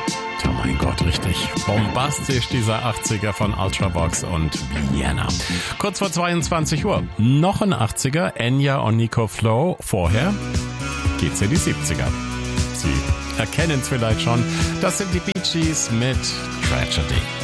Oh mein Gott, richtig bombastisch, dieser 80er von Ultravox und Vienna. Kurz vor 22 Uhr, noch ein 80er, Enya und Nico Flow. Vorher geht's in die 70er. Sie erkennen es vielleicht schon, das sind die Bee Gees mit Tragedy.